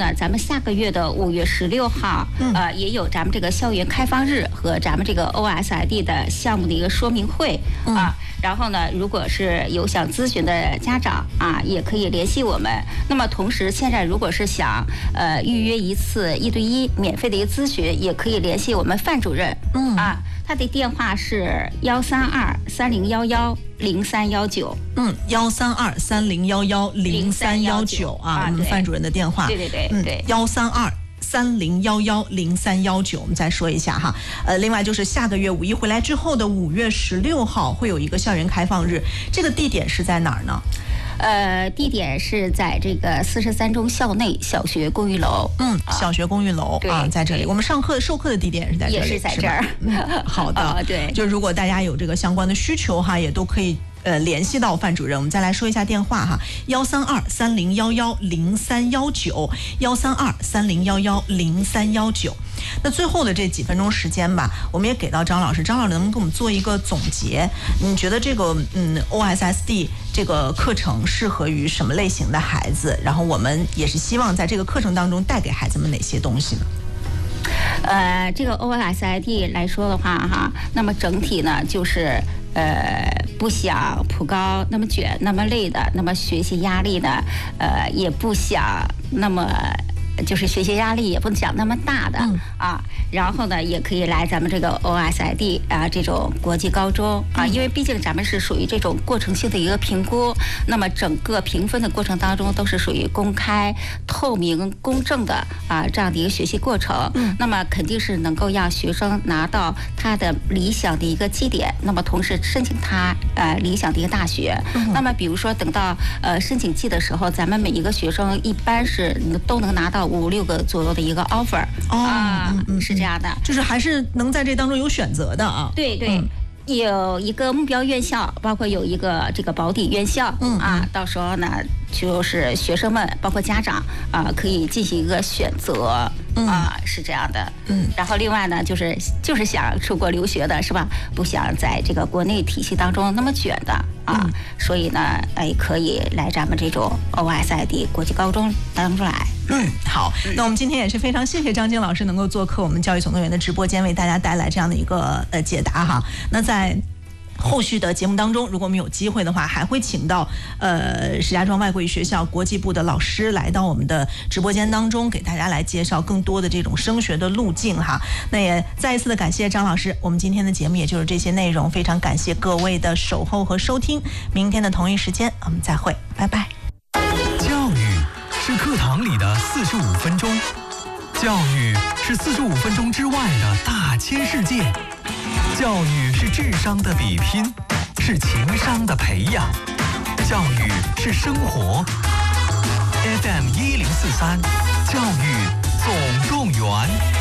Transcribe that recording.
呢，咱们下个月的5月16号，也有咱们这个校园开放日和咱们这个 OSID 的项目的一个说明会啊。然后呢，如果是有想咨询的家长啊，也可以联系我们。那么同时，现在如果是想预约一次1对1免费的一个咨询，也可以联系我们范主任。他的电话是132-3011-0319。 132-3011-0319啊，我们范主任的电话。 对 132-3011-0319，我们再说一下哈。另外就是下个月5一回来之后的5月16号会有一个校园开放日，这个地点是在哪儿呢？ 地点是在这个43中校内小学公寓楼。 小学公寓楼啊，在这里。我们授课的地点是在这里， 也是在这儿。 好的， 对， 就如果大家有这个相关的需求哈，也都可以联系到范主任。我们再来说一下电话哈，132-3011-0319，132-3011-0319。那最后的这几分钟时间吧，我们也给到张老师，张老师能不能给我们做一个总结？你觉得这个OSSD 这个课程适合于什么类型的孩子？然后我们也是希望在这个课程当中带给孩子们哪些东西呢？ 这个 OSID 来说的话哈，那么整体呢就是不想普高那么卷那么累的，那么学习压力呢也不想那么就是学习压力也不想那么大的啊，然后呢也可以来咱们这个 OSID 啊这种国际高中啊，因为毕竟咱们是属于这种过程性的一个评估，那么整个评分的过程当中都是属于公开、透明、公正的啊这样的一个学习过程，那么肯定是能够让学生拿到他的理想的一个绩点，那么同时申请他理想的一个大学。那么比如说等到申请季的时候，咱们每一个学生一般是都能拿到5-6个左右的一个 offer 是这样的， 就是还是能在这当中有选择的啊。 对。有一个目标院校，包括有一个这个保底院校到时候呢，就是学生们包括家长可以进行一个选择是这样的。然后另外呢，就是想出国留学的是吧？不想在这个国内体系当中那么卷的所以呢，可以来咱们这种 OSID 国际高中当中来。 好，那我们今天也是非常谢谢张晶老师能够做客我们教育总动员的直播间，为大家带来这样的一个解答哈。那在后续的节目当中，如果我们有机会的话，还会请到石家庄外国语学校国际部的老师来到我们的直播间当中，给大家来介绍更多的这种升学的路径哈。那也再一次的感谢张老师，我们今天的节目也就是这些内容，非常感谢各位的守候和收听，明天的同一时间我们再会，拜拜。 教育是课堂里的45分钟，教育是45分钟之外的大千世界，教育是智商的比拼，是情商的培养，教育是生活。FM 1043，教育总动员。